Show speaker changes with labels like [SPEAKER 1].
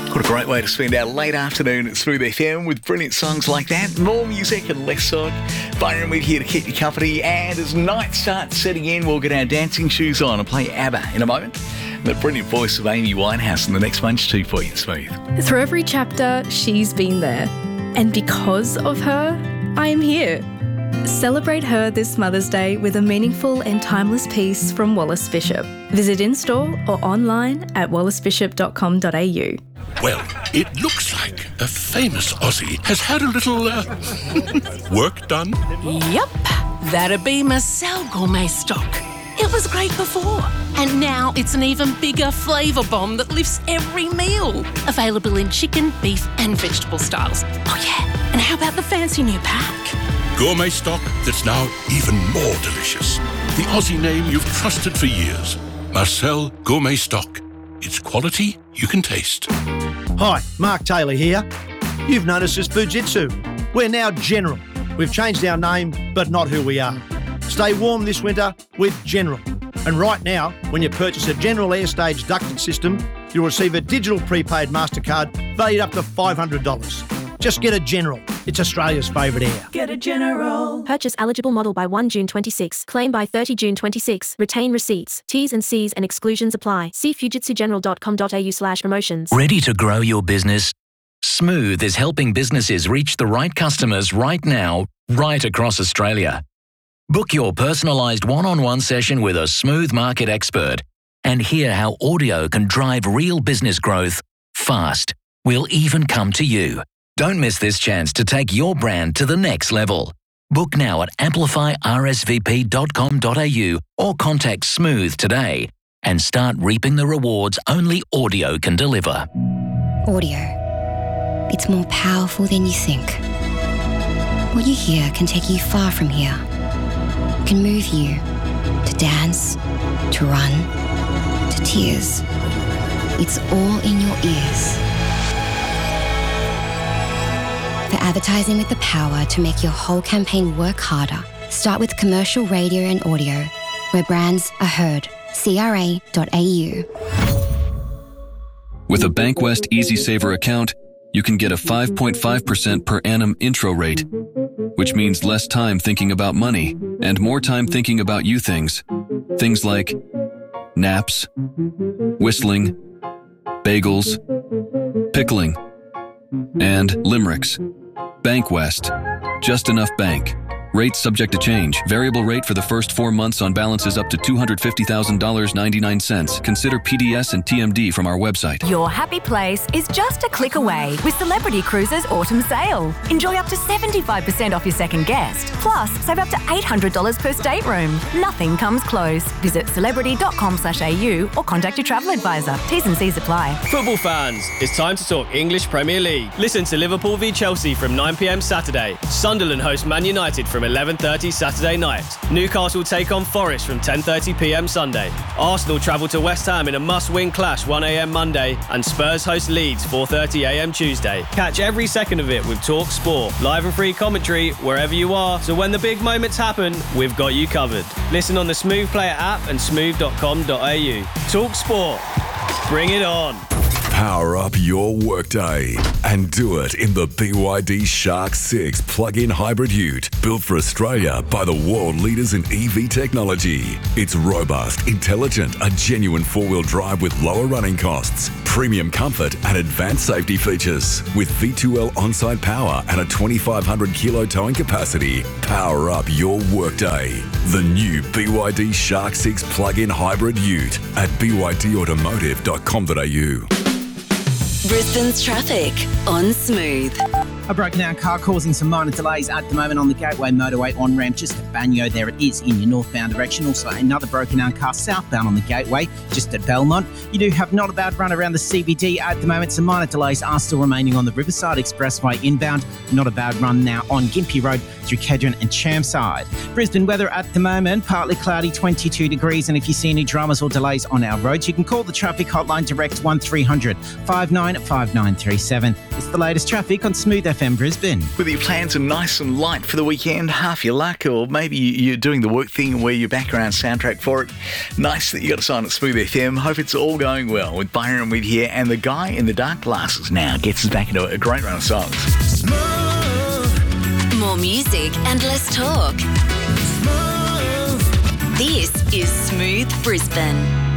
[SPEAKER 1] What a great way to spend our late afternoon at Smooth FM with brilliant songs like that. More music and less talk. Byron with here to keep you company. And as night starts setting in, we'll get our dancing shoes on and play ABBA in a moment. The brilliant voice of Amy Winehouse in the next bunch too for you, Smooth.
[SPEAKER 2] Through every chapter, she's been there. And because of her, I am here. Celebrate her this Mother's Day with a meaningful and timeless piece from Wallace Bishop. Visit in-store or online at wallacebishop.com.au.
[SPEAKER 3] Well, it looks like a famous Aussie has had a little, work done.
[SPEAKER 4] Yep, that'd be Marcel Gourmet Stock. It was great before, and now it's an even bigger flavour bomb that lifts every meal. Available in chicken, beef and vegetable styles. Oh yeah, and how about the fancy new pack?
[SPEAKER 3] Gourmet Stock that's now even more delicious. The Aussie name you've trusted for years. Marcel Gourmet Stock. It's quality you can taste.
[SPEAKER 5] Hi, Mark Taylor here. You've noticed us Fujitsu. We're now General. We've changed our name, but not who we are. Stay warm this winter with General. And right now, when you purchase a General Airstage ducted system, you'll receive a digital prepaid MasterCard valued up to $500. Just get a General. It's Australia's favourite air.
[SPEAKER 6] Get a General.
[SPEAKER 7] Purchase eligible model by 1 June 26. Claim by 30 June 26. Retain receipts. T's and C's and exclusions apply. See fujitsugeneral.com.au/promotions.
[SPEAKER 8] Ready to grow your business? Smooth is helping businesses reach the right customers right now, right across Australia. Book your personalised one-on-one session with a Smooth market expert and hear how audio can drive real business growth fast. We'll even come to you. Don't miss this chance to take your brand to the next level. Book now at amplifyrsvp.com.au or contact Smooth today and start reaping the rewards only audio can deliver.
[SPEAKER 9] Audio. It's more powerful than you think. What you hear can take you far from here. It can move you to dance, to run, to tears. It's all in your ears. For advertising with the power to make your whole campaign work harder, start with commercial radio and audio, where brands are heard. CRA.au.
[SPEAKER 10] With a Bankwest Easy Saver account, you can get a 5.5% per annum intro rate, which means less time thinking about money and more time thinking about you things. Things like naps, whistling, bagels, pickling, and limericks. Bankwest. Just enough bank. Rates subject to change. Variable rate for the first 4 months on balances up to $250,000.99. Consider PDS and TMD from our website.
[SPEAKER 11] Your happy place is just a click away with Celebrity Cruises Autumn Sale. Enjoy up to 75% off your second guest. Plus, save up to $800 per stateroom. Nothing comes close. Visit celebrity.com/au or contact your travel advisor. T's and C's apply.
[SPEAKER 12] Football fans, it's time to talk English Premier League. Listen to Liverpool v Chelsea from 9 p.m. Saturday. Sunderland host Man United from 11:30 Saturday night. Newcastle take on Forest from 10:30 p.m. Sunday. Arsenal travel to West Ham in a must-win clash 1 a.m. Monday, and Spurs host Leeds 4:30 a.m. Tuesday. Catch every second of it with Talk Sport, live and free commentary wherever you are, so when the big moments happen, we've got you covered. Listen on the Smooth Player app and smooth.com.au. Talk Sport. Bring it on.
[SPEAKER 13] Power up your workday and do it in the BYD Shark 6 plug-in hybrid ute, built for Australia by the world leaders in EV technology. It's robust, intelligent, a genuine four-wheel drive with lower running costs, premium comfort and advanced safety features. With V2L on-site power and a 2,500 kilo towing capacity, power up your workday. The new BYD Shark 6 plug-in hybrid ute at bydautomotive.com.au.
[SPEAKER 14] Brisbane's traffic on Smooth.
[SPEAKER 15] A broken down car causing some minor delays at the moment on the Gateway Motorway on-ramp just at Banyo. There it is in your northbound direction. Also another broken down car southbound on the Gateway just at Belmont. You do have not a bad run around the CBD at the moment. Some minor delays are still remaining on the Riverside Expressway inbound. Not a bad run now on Gympie Road through Kedron and Chermside. Brisbane weather at the moment, partly cloudy, 22 degrees. And if you see any dramas or delays on our roads, you can call the traffic hotline direct 1300 595937. It's the latest traffic on Smooth FM FM Brisbane.
[SPEAKER 1] Whether your plans are nice and light for the weekend, half your luck, or maybe you're doing the work thing where your background soundtrack for it, nice that you got us on at Smooth FM. Hope it's all going well with Byron Weed here, and the guy in the dark glasses now gets us back into a great run of songs.
[SPEAKER 14] More music and less talk. This is Smooth Brisbane.